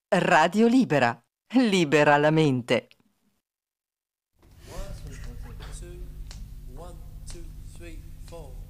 Radio Libera. Libera la mente. One, two, 1, 2, 3, 4.